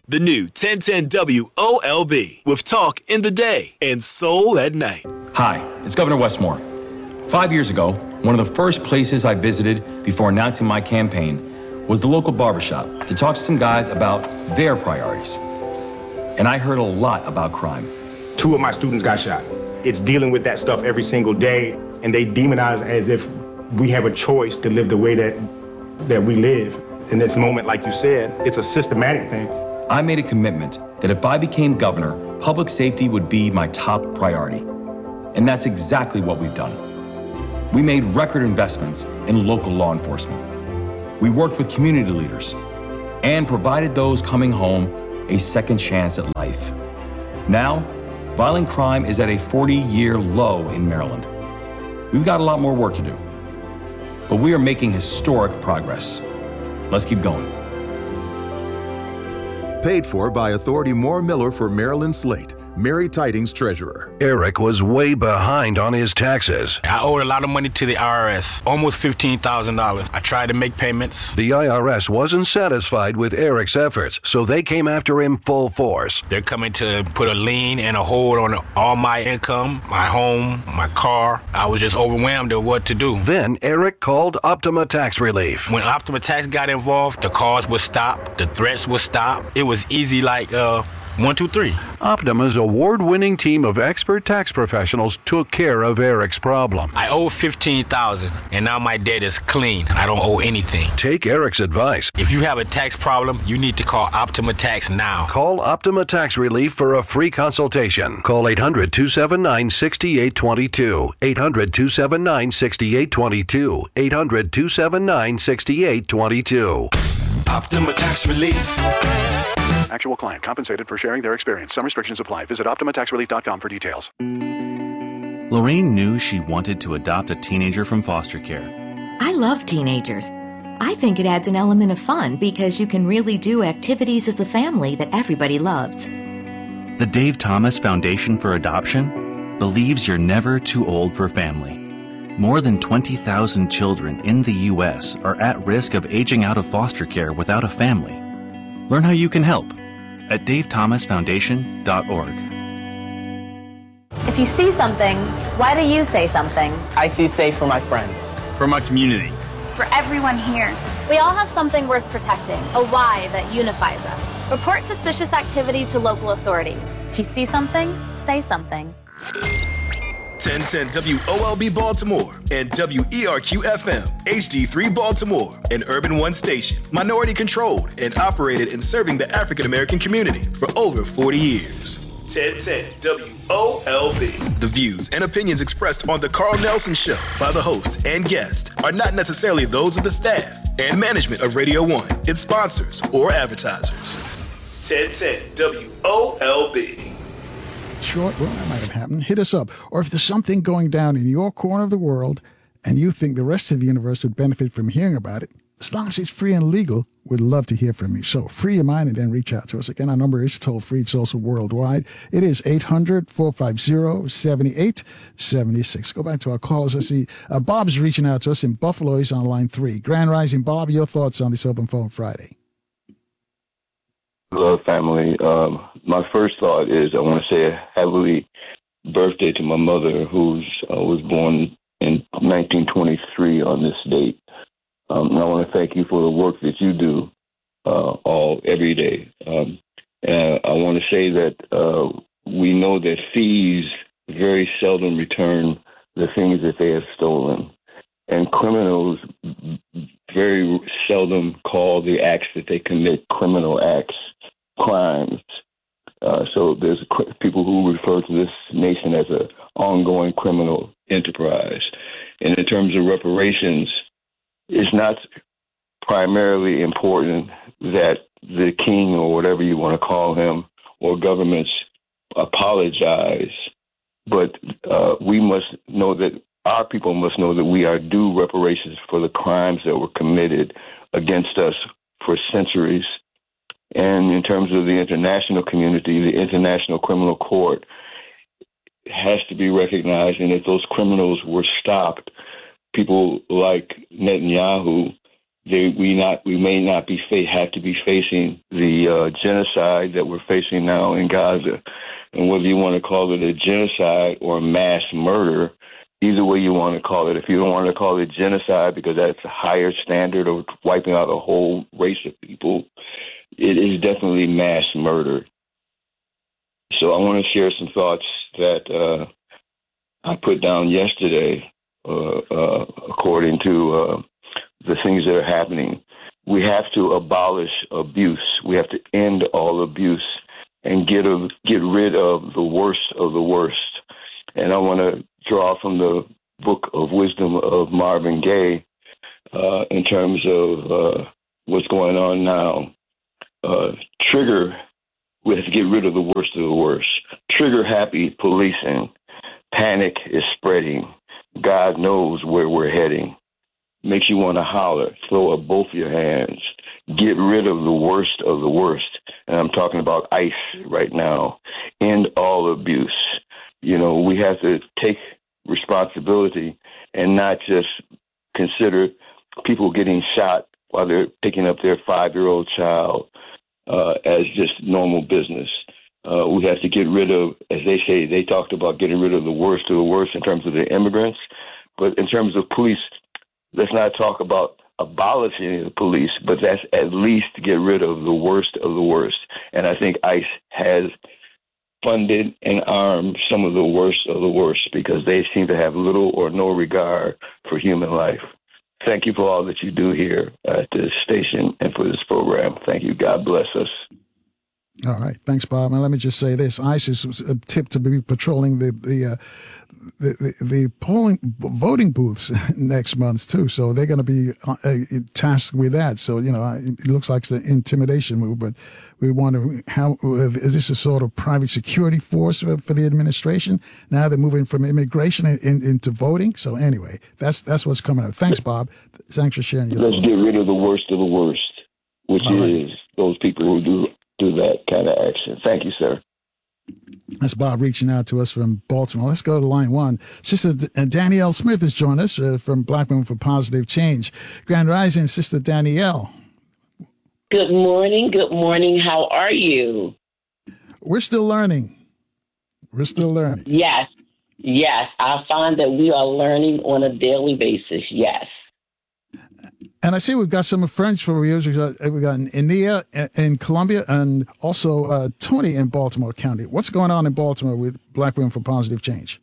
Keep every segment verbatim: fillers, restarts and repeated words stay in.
The new ten ten W O L B with talk in the day and soul at night. Hi, it's Governor Westmore. Five years ago, one of the first places I visited before announcing my campaign was the local barbershop to talk to some guys about their priorities. And I heard a lot about crime. Two of my students got shot. It's dealing with that stuff every single day, and they demonize as if we have a choice to live the way that that we live. In this moment, like you said, it's a systematic thing. I made a commitment that if I became governor, public safety would be my top priority. And that's exactly what we've done. We made record investments in local law enforcement. We worked with community leaders and provided those coming home a second chance at life. Now, violent crime is at a forty-year low in Maryland. We've got a lot more work to do, but we are making historic progress. Let's keep going. Paid for by Authority Moore Miller for Maryland Slate. Mary Tidings, Treasurer. Eric was way behind on his taxes. I owed a lot of money to the I R S, almost fifteen thousand dollars. I tried to make payments. The I R S wasn't satisfied with Eric's efforts, so they came after him full force. They're coming to put a lien and a hold on all my income, my home, my car. I was just overwhelmed at what to do. Then Eric called Optima Tax Relief. When Optima Tax got involved, the calls would stop, the threats would stop. It was easy like, uh, One, two, three. Optima's award-winning team of expert tax professionals took care of Eric's problem. I owe fifteen thousand dollars, and now my debt is clean. I don't owe anything. Take Eric's advice. If you have a tax problem, you need to call Optima Tax now. Call Optima Tax Relief for a free consultation. Call eight hundred, two seven nine, six eight two two. eight hundred, two seven nine, six eight two two. eight hundred, two seven nine, six eight two two. Optima Tax Relief. Actual client compensated for sharing their experience. Some restrictions apply. Visit optima tax relief dot com for details. Lorraine knew she wanted to adopt a teenager from foster care. I love teenagers. I think it adds an element of fun because you can really do activities as a family that everybody loves. The Dave Thomas Foundation for Adoption believes you're never too old for family. More than twenty thousand children in the U S are at risk of aging out of foster care without a family. Learn how you can help at dave thomas foundation dot org. If you see something, why do you say something? I see safe for my friends. For my community. For everyone here. We all have something worth protecting, a why that unifies us. Report suspicious activity to local authorities. If you see something, say something. ten ten W O L B Baltimore and W E R Q F M H D three Baltimore, an Urban One station, minority controlled and operated in serving the African American community for over forty years. ten ten W O L B. The views and opinions expressed on the Carl Nelson Show by the host and guest are not necessarily those of the staff and management of Radio One, its sponsors, or advertisers. ten ten W O L B. Sure, well, that might have happened. Hit us up. Or if there's something going down in your corner of the world and you think the rest of the universe would benefit from hearing about it, as long as it's free and legal, we'd love to hear from you. So free your mind and then reach out to us. Again, our number is toll free. It's also worldwide. It is eight hundred, four five zero, seven eight seven six. Go back to our callers. I see uh, Bob's reaching out to us in Buffalo. He's on line three. Grand Rising, Bob, your thoughts on this Open Phone Friday? Hello, family. Um, my first thought is I want to say a happy birthday to my mother, who uh, was born in nineteen twenty-three on this date. Um, and I want to thank you for the work that you do uh, all every day. Um, and I want to say that uh, we know that thieves very seldom return the things that they have stolen, and criminals very seldom call the acts that they commit criminal acts crimes. Uh, so there's people who refer to this nation as an ongoing criminal enterprise. And in terms of reparations, it's not primarily important that the king, or whatever you want to call him, or governments apologize, but uh, we must know that our people must know that we are due reparations for the crimes that were committed against us for centuries. And in terms of the international community, the International Criminal Court has to be recognized. And if those criminals were stopped, people like Netanyahu, they, we not we may not be fa- have to be facing the uh, genocide that we're facing now in Gaza, and whether you want to call it a genocide or mass murder, either way you want to call it. If you don't want to call it genocide because that's a higher standard of wiping out a whole race of people, it is definitely mass murder. So I want to share some thoughts that uh, I put down yesterday, uh, uh, according to uh, the things that are happening. We have to abolish abuse. We have to end all abuse and get a, get rid of the worst of the worst. And I want to draw from the Book of Wisdom of Marvin Gaye uh, in terms of uh, what's going on now. Uh, trigger, we have to get rid of the worst of the worst. Trigger-happy policing. Panic is spreading. God knows where we're heading. Makes you want to holler, throw up both your hands, get rid of the worst of the worst. And I'm talking about ICE right now. End all abuse. You know, we have to take responsibility and not just consider people getting shot while they're picking up their five-year-old child uh, as just normal business. Uh, we have to get rid of, as they say, they talked about getting rid of the worst of the worst in terms of the immigrants. But in terms of police, let's not talk about abolishing the police, but that's at least to get rid of the worst of the worst. And I think ICE has funded and armed some of the worst of the worst because they seem to have little or no regard for human life. Thank you for all that you do here at this station and for this program. Thank you. God bless us. All right. Thanks, Bob. And let me just say this. ICE was tipped to be patrolling the the, uh, the, the, the polling voting booths next month, too. So they're going to be uh, tasked with that. So, you know, it looks like it's an intimidation move, but we wonder how, is this a sort of private security force for, for the administration? Now they're moving from immigration in, in, into voting. So anyway, that's that's what's coming up. Thanks, Bob. Thanks for sharing your Let's thoughts. get rid of the worst of the worst, which All is right. Those people who do do that kind of action. Thank you, sir. That's Bob reaching out to us from Baltimore. Let's go to line one. Sister D- Danielle Smith has joined us uh, from Black Women for Positive Change. Grand Rising, Sister Danielle. Good morning. Good morning. How are you? We're still learning. We're still learning. Yes. Yes. I find that we are learning on a daily basis. Yes. And I see we've got some friends for reviews. We've got, we've got India in Columbia and also uh, Tony in Baltimore County. What's going on in Baltimore with Black Women for Positive Change?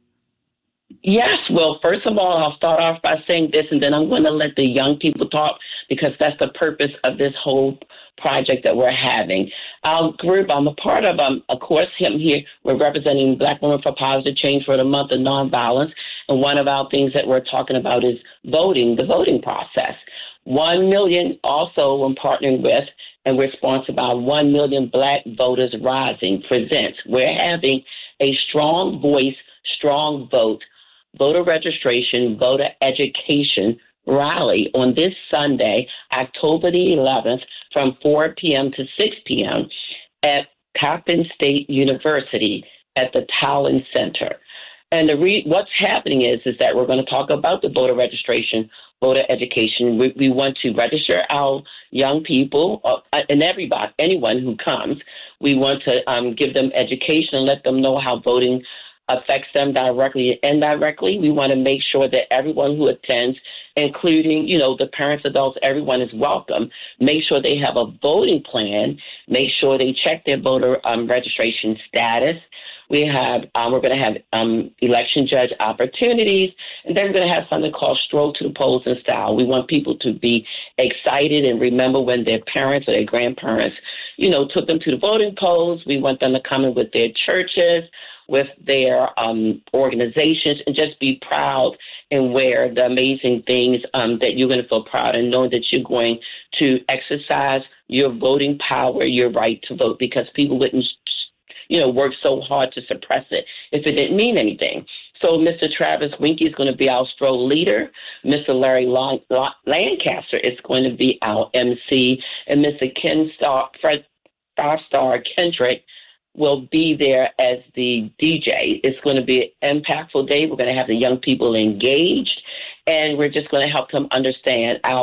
Yes. Well, first of all, I'll start off by saying this, and then I'm going to let the young people talk because that's the purpose of this whole project that we're having. Our group, I'm a part of, um, of course, him here. We're representing Black Women for Positive Change for the month of nonviolence. And one of our things that we're talking about is voting, the voting process. One million also I'm partnering with, and we're sponsored by One Million Black Voters Rising presents. We're having a strong voice, strong vote, voter registration, voter education rally on this Sunday, October the eleventh, from four p.m. to six p.m. at Coppin State University at the Talon Center. And the re- what's happening is, is that we're going to talk about the voter registration, voter education. We, we want to register our young people uh, and everybody, anyone who comes. We want to um, give them education and let them know how voting affects them directly and indirectly. We want to make sure that everyone who attends, including, you know, the parents, adults, everyone is welcome. Make sure they have a voting plan. Make sure they check their voter um, registration status. We have, um, we're going to have um, election judge opportunities, and then we're going to have something called Stroll to the Polls in Style. We want people to be excited and remember when their parents or their grandparents, you know, took them to the voting polls. We want them to come in with their churches, with their um, organizations, and just be proud and wear the amazing things um, that you're going to feel proud and know that you're going to exercise your voting power, your right to vote, because people wouldn't, you know, work so hard to suppress it if it didn't mean anything. So Mister Travis Winkie is going to be our stroll leader. Mister Larry Long- Lancaster is going to be our M C, and Mister Ken Star, Fred, Five-Star Kendrick will be there as the D J. It's going to be an impactful day. We're going to have the young people engaged, and we're just going to help them understand our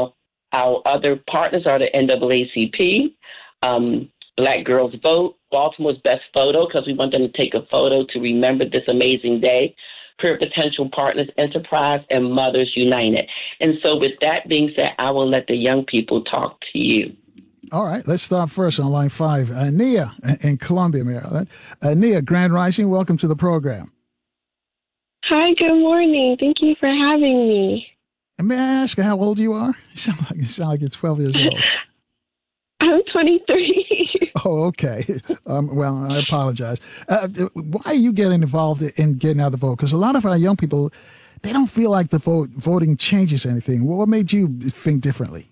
Our other partners are the N double A C P, um, Black Girls Vote, Baltimore's Best Photo, because we want them to take a photo to remember this amazing day, Career Potential Partners Enterprise, and Mothers United. And so with that being said, I will let the young people talk to you. All right, let's start first on line five. Uh, Nia in Columbia, Maryland. Uh, Nia, Grand Rising, welcome to the program. Hi, good morning. Thank you for having me. And may I ask how old you are? You sound like, you sound like you're twelve years old. I'm twenty-three. Oh, okay. Um, well, I apologize. Uh, why are you getting involved in getting out the vote? Because a lot of our young people, they don't feel like the vote voting changes anything. What made you think differently?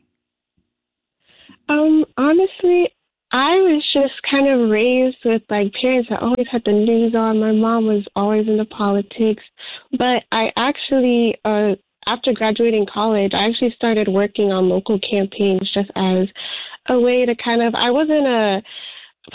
Um, honestly, I was just kind of raised with like parents that always had the news on. My mom was always into politics, but I actually, uh, after graduating college, I actually started working on local campaigns just as a way to kind of, I wasn't a